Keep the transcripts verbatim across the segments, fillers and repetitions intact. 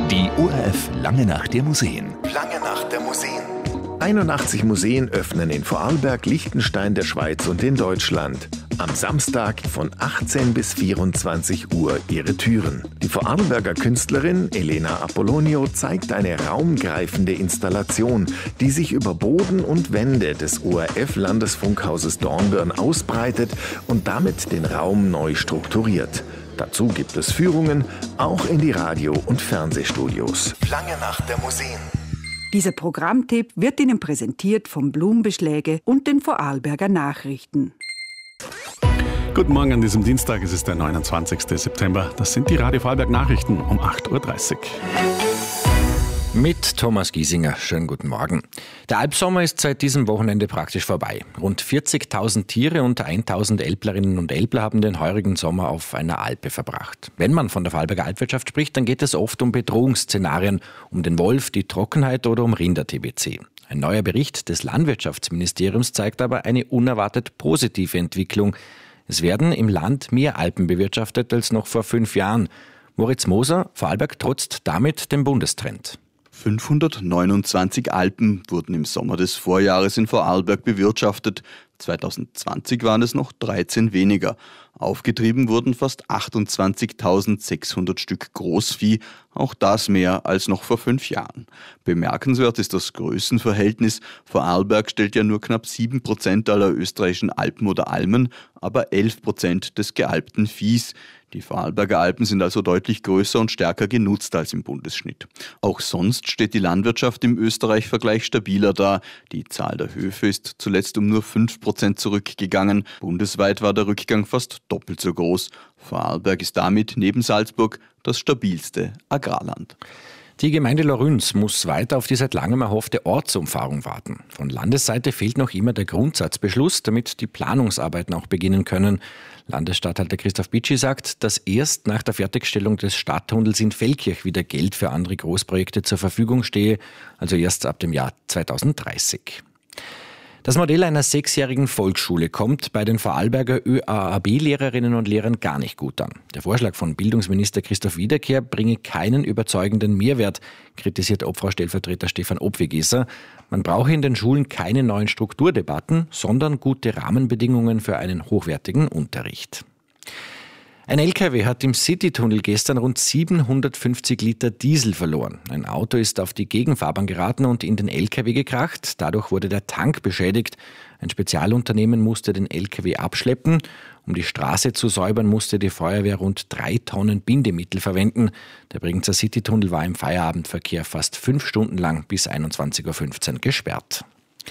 Die O R F Lange Nacht der Museen. Lange Nacht der Museen. einundachtzig Museen öffnen in Vorarlberg, Liechtenstein, der Schweiz und in Deutschland am Samstag von achtzehn bis vierundzwanzig Uhr ihre Türen. Die Vorarlberger Künstlerin Elena Apollonio zeigt eine raumgreifende Installation, die sich über Boden und Wände des O R F-Landesfunkhauses Dornbirn ausbreitet und damit den Raum neu strukturiert. Dazu gibt es Führungen, auch in die Radio- und Fernsehstudios. Lange Nacht der Museen. Dieser Programmtipp wird Ihnen präsentiert vom Blumenbeschläge und den Vorarlberger Nachrichten. Guten Morgen an diesem Dienstag, es ist der neunundzwanzigsten September. Das sind die Radio Vorarlberg Nachrichten um acht Uhr dreißig. Mit Thomas Giesinger. Schönen guten Morgen. Der Alpsommer ist seit diesem Wochenende praktisch vorbei. Rund vierzigtausend Tiere und tausend Älplerinnen und Älpler haben den heurigen Sommer auf einer Alpe verbracht. Wenn man von der Vorarlberger Alpwirtschaft spricht, dann geht es oft um Bedrohungsszenarien, um den Wolf, die Trockenheit oder um Rinder-T B C. Ein neuer Bericht des Landwirtschaftsministeriums zeigt aber eine unerwartet positive Entwicklung. Es werden im Land mehr Alpen bewirtschaftet als noch vor fünf Jahren. Moritz Moser, Vorarlberg trotzt damit dem Bundestrend. fünfhundertneunundzwanzig Alpen wurden im Sommer des Vorjahres in Vorarlberg bewirtschaftet. zwanzig zwanzig waren es noch dreizehn weniger. Aufgetrieben wurden fast achtundzwanzigtausendsechshundert Stück Großvieh, auch das mehr als noch vor fünf Jahren. Bemerkenswert ist das Größenverhältnis. Vorarlberg stellt ja nur knapp sieben Prozent aller österreichischen Alpen oder Almen, aber elf Prozent des gealpten Viehs. Die Vorarlberger Alpen sind also deutlich größer und stärker genutzt als im Bundesschnitt. Auch sonst steht die Landwirtschaft im Österreich-Vergleich stabiler da. Die Zahl der Höfe ist zuletzt um nur fünf Prozent zurückgegangen. Bundesweit war der Rückgang fast doppelt so groß. Vorarlberg ist damit neben Salzburg das stabilste Agrarland. Die Gemeinde Laurüns muss weiter auf die seit langem erhoffte Ortsumfahrung warten. Von Landesseite fehlt noch immer der Grundsatzbeschluss, damit die Planungsarbeiten auch beginnen können. Landesstatthalter Christoph Bitschi sagt, dass erst nach der Fertigstellung des Stadttunnels in Feldkirch wieder Geld für andere Großprojekte zur Verfügung stehe, also erst ab dem Jahr zweitausenddreißig. Das Modell einer sechsjährigen Volksschule kommt bei den Vorarlberger Ö A A B-Lehrerinnen und Lehrern gar nicht gut an. Der Vorschlag von Bildungsminister Christoph Wiederkehr bringe keinen überzeugenden Mehrwert, kritisiert Obfrau-Stellvertreter Stefan Obwegeser. Man brauche in den Schulen keine neuen Strukturdebatten, sondern gute Rahmenbedingungen für einen hochwertigen Unterricht. Ein L K W hat im Citytunnel gestern rund siebenhundertfünfzig Liter Diesel verloren. Ein Auto ist auf die Gegenfahrbahn geraten und in den L K W gekracht. Dadurch wurde der Tank beschädigt. Ein Spezialunternehmen musste den L K W abschleppen. Um die Straße zu säubern, musste die Feuerwehr rund drei Tonnen Bindemittel verwenden. Der Bregenzer Citytunnel war im Feierabendverkehr fast fünf Stunden lang bis einundzwanzig Uhr fünfzehn gesperrt.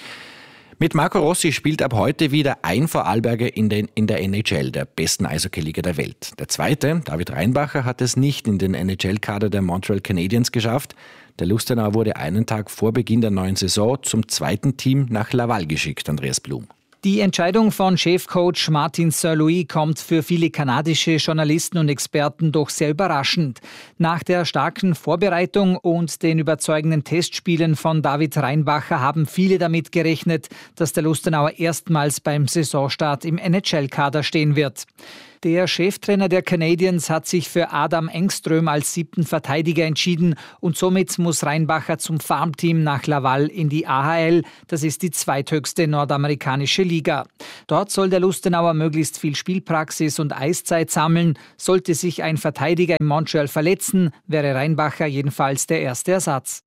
Mit Marco Rossi spielt ab heute wieder ein Vorarlberger in, den, in der N H L, der besten Eishockey-Liga der Welt. Der zweite, David Reinbacher, hat es nicht in den N H L-Kader der Montreal Canadiens geschafft. Der Lustenauer wurde einen Tag vor Beginn der neuen Saison zum zweiten Team nach Laval geschickt, Andreas Blum. Die Entscheidung von Chefcoach Martin Saint-Louis kommt für viele kanadische Journalisten und Experten doch sehr überraschend. Nach der starken Vorbereitung und den überzeugenden Testspielen von David Reinbacher haben viele damit gerechnet, dass der Lustenauer erstmals beim Saisonstart im N H L-Kader stehen wird. Der Cheftrainer der Canadiens hat sich für Adam Engström als siebten Verteidiger entschieden und somit muss Reinbacher zum Farmteam nach Laval in die A H L. Das ist die zweithöchste nordamerikanische Liga. Dort soll der Lustenauer möglichst viel Spielpraxis und Eiszeit sammeln. Sollte sich ein Verteidiger in Montreal verletzen, wäre Reinbacher jedenfalls der erste Ersatz.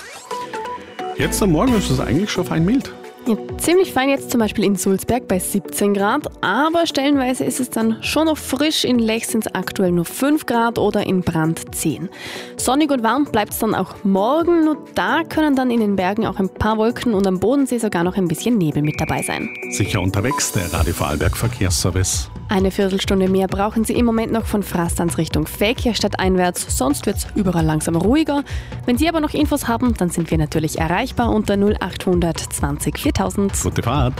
Jetzt am Morgen ist es eigentlich schon fein mild. Ja, ziemlich fein jetzt zum Beispiel in Sulzberg bei siebzehn Grad, aber stellenweise ist es dann schon noch frisch. In Lech sind es aktuell nur fünf Grad oder in Brand zehn. Sonnig und warm bleibt es dann auch morgen, nur da können dann in den Bergen auch ein paar Wolken und am Bodensee sogar noch ein bisschen Nebel mit dabei sein. Sicher unterwegs, der Radio Vorarlberg Verkehrsservice. Eine Viertelstunde mehr brauchen Sie im Moment noch von Frastanz Richtung Feldkirchstadt einwärts, sonst wird es überall langsam ruhiger. Wenn Sie aber noch Infos haben, dann sind wir natürlich erreichbar unter null acht hundert zwanzig viertausend. Gute Fahrt!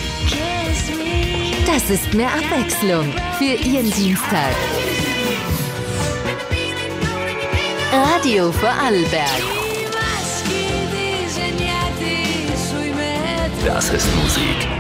Das ist mehr Abwechslung für Ihren Dienstag. Radio Vorarlberg. Das ist Musik.